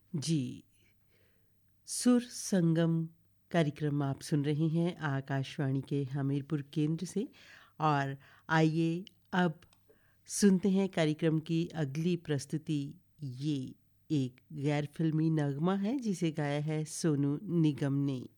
जी, सुर संगम कार्यक्रम आप सुन रहे हैं आकाशवाणी के हमीरपुर केंद्र से। और आइए अब सुनते हैं कार्यक्रम की अगली प्रस्तुति। ये एक गैर फिल्मी नगमा है जिसे गाया है सोनू निगम ने।